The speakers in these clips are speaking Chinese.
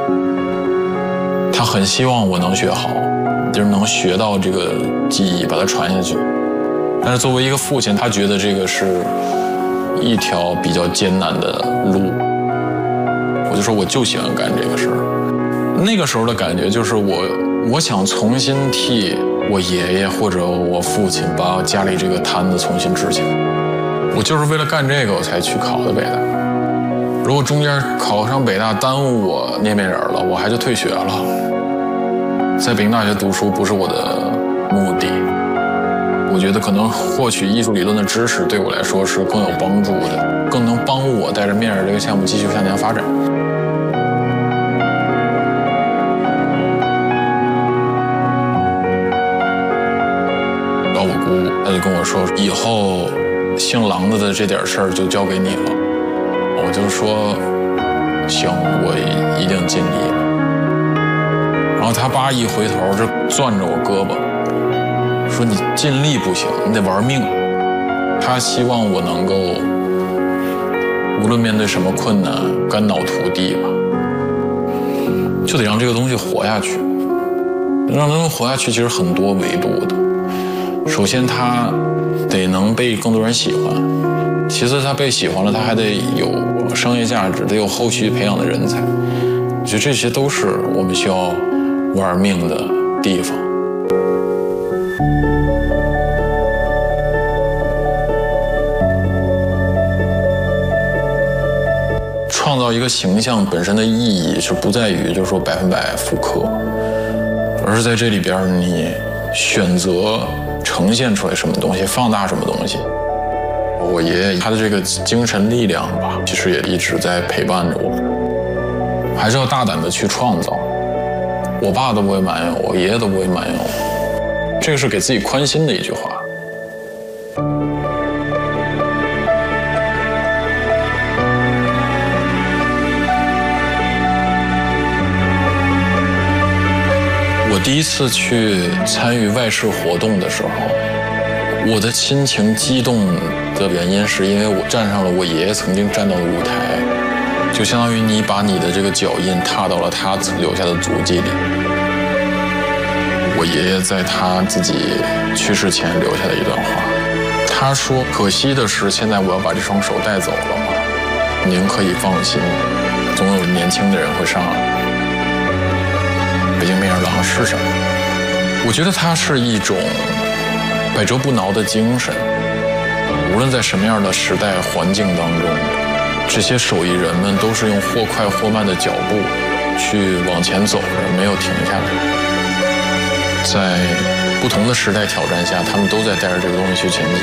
他很希望我能学好，就是能学到这个技艺，把它传下去。但是作为一个父亲，他觉得这个是一条比较艰难的路。我就说我就喜欢干这个事儿。那个时候的感觉就是我想重新替我爷爷或者我父亲把家里这个摊子重新支起来。我就是为了干这个我才去考的北大。如果中间考上北大耽误我捏面人了，我还就退学了。在北京大学读书不是我的目的。我觉得可能获取艺术理论的知识对我来说是更有帮助的，更能帮我带着面人这个项目继续向前发展。然后我姑她就跟我说，以后姓郎的这点事儿就交给你了。我就说行，我一定尽力。然后他爸一回头就攥着我胳膊说，你尽力不行，你得玩命。他希望我能够无论面对什么困难肝脑涂地吧，就得让这个东西活下去。让它活下去其实很多维度的。首先它得能被更多人喜欢，其次它被喜欢了，它还得有商业价值，得有后续培养的人才。我觉得这些都是我们需要玩命的地方。创造一个形象本身的意义是不在于就是说100%复刻，而是在这里边你选择呈现出来什么东西，放大什么东西。我爷爷他的这个精神力量吧，其实也一直在陪伴着我，还是要大胆的去创造。我爸都不会埋怨我，爷爷都不会埋怨我，这个是给自己宽心的一句话。我第一次去参与外事活动的时候，我的心情激动的原因是因为我站上了我爷爷曾经站到的舞台，就相当于你把你的这个脚印踏到了他留下的足迹里。我爷爷在他自己去世前留下的一段话，他说：“可惜的是，现在我要把这双手带走了嘛，您可以放心，总有年轻的人会上来。”北京面人郎是什么？我觉得它是一种百折不挠的精神。无论在什么样的时代环境当中，这些手艺人们都是用或快或慢的脚步去往前走着，没有停下来。在不同的时代挑战下，他们都在带着这个东西去前进。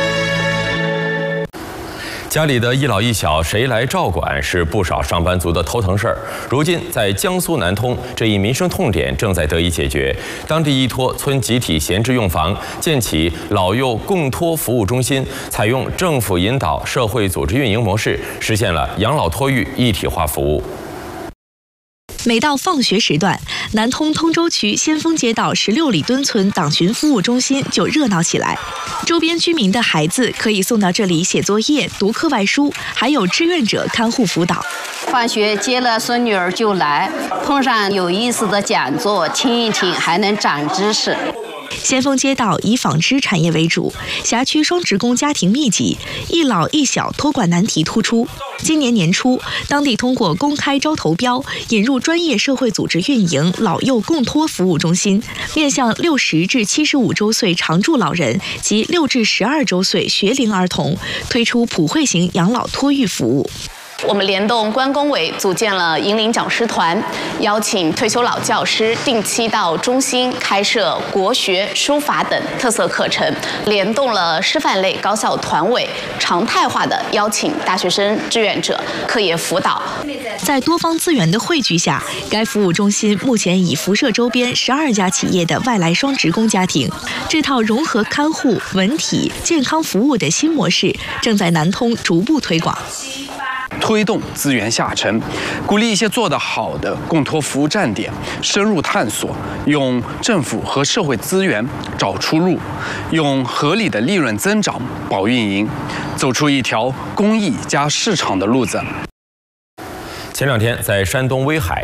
家里的一老一小谁来照管是不少上班族的头疼事儿。如今，在江苏南通，这一民生痛点正在得以解决。当地依托村集体闲置用房，建起老幼共托服务中心，采用政府引导、社会组织运营模式，实现了养老托育一体化服务。 每到放学时段，南通通州区先锋街道16里墩村党巡服务中心就热闹起来。周边居民的孩子可以送到这里写作业、读课外书，还有志愿者看护辅导。 放学接了孙女儿就来，碰上有意思的讲座，听一听还能长知识。 先锋街道以纺织产业为主，辖区双职工家庭密集，一老一小托管难题突出。今年年初，当地通过公开招投标，引入专业社会组织运营老幼共托服务中心，面向60至75周岁常住老人及6至12周岁学龄儿童，推出普惠型养老托育服务。 我们联动关工委组建了引领讲师团，邀请退休老教师定期到中心开设国学、书法等特色课程，联动了师范类高校团委，常态化的邀请大学生志愿者课业辅导。 在多方资源的汇聚下，该服务中心目前已辐射周边12家企业的外来双职工家庭。这套融合看护、文体、健康服务的新模式正在南通逐步推广。 推动资源下沉，鼓励一些做得好的共托服务站点深入探索，用政府和社会资源找出路，用合理的利润增长保运营，走出一条公益加市场的路子。 前2天，在山东威海。